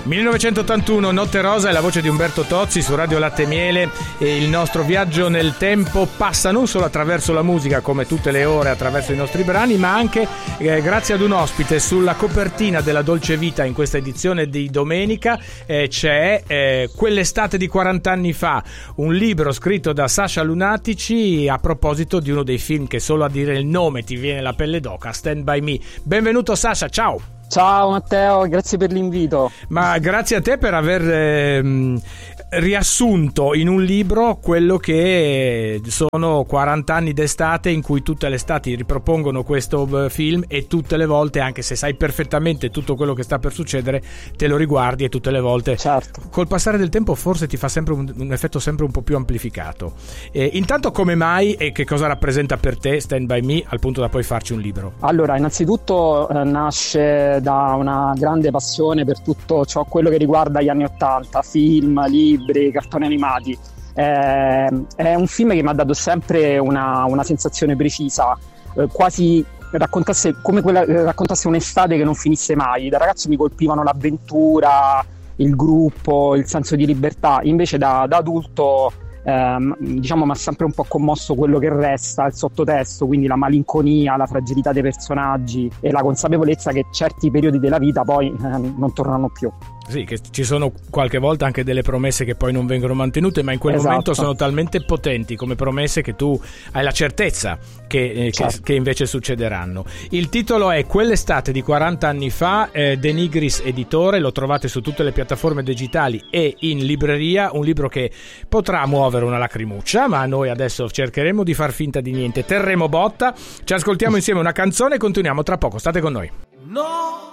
1981, Notte Rosa, è la voce di Umberto Tozzi su Radio Latte e Miele, e il nostro viaggio nel tempo passa non solo attraverso la musica, come tutte le ore attraverso i nostri brani, ma anche grazie ad un ospite. Sulla copertina della Dolce Vita in questa edizione di domenica c'è Quell'estate di 40 anni fa, un libro scritto da Sasha Lunatici a proposito di uno dei film che solo a dire il nome ti viene la pelle d'oca, Stand By Me. Benvenuto Sasha, ciao! Ciao Matteo, grazie per l'invito. Ma grazie a te per aver riassunto in un libro quello che sono 40 anni d'estate in cui tutte le estati ripropongono questo film, e tutte le volte, anche se sai perfettamente tutto quello che sta per succedere, te lo riguardi e tutte le volte, certo, col passare del tempo forse ti fa sempre un effetto sempre un po' più amplificato. Intanto, come mai e che cosa rappresenta per te Stand By Me al punto da poi farci un libro? Allora, innanzitutto nasce da una grande passione per tutto ciò, quello che riguarda gli anni '80, film, libri, cartoni animati. È un film che mi ha dato sempre una sensazione precisa, quasi raccontasse un'estate che non finisse mai. Da ragazzo mi colpivano l'avventura, il gruppo, il senso di libertà. Invece da adulto diciamo mi ha sempre un po' commosso quello che resta, il sottotesto, quindi la malinconia, la fragilità dei personaggi e la consapevolezza che certi periodi della vita poi non tornano più. Sì, che ci sono qualche volta anche delle promesse che poi non vengono mantenute, ma in quel momento sono talmente potenti come promesse che tu hai la certezza che invece succederanno. Il titolo è Quell'estate di 40 anni fa, De Nigris editore, lo trovate su tutte le piattaforme digitali e in libreria, un libro che potrà muovere una lacrimuccia, ma noi adesso cercheremo di far finta di niente, terremo botta, ci ascoltiamo insieme una canzone e continuiamo tra poco, state con noi. No!